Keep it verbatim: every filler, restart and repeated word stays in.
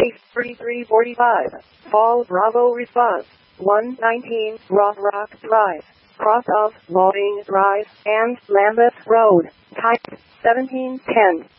eight thirty-three forty-five. Fall Bravo response. one nineteen Rock Rock Drive, cross of Loading Drive and Lambeth Road. Type seventeen ten.